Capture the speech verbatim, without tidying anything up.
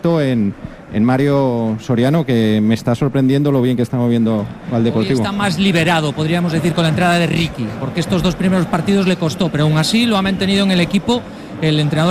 visto en, en Mario Soriano, que me está sorprendiendo lo bien que está moviendo al Deportivo. Hoy está más liberado, podríamos decir, con la entrada de Ricky, porque estos dos primeros partidos le costó, pero aún así lo ha mantenido en el equipo el entrenador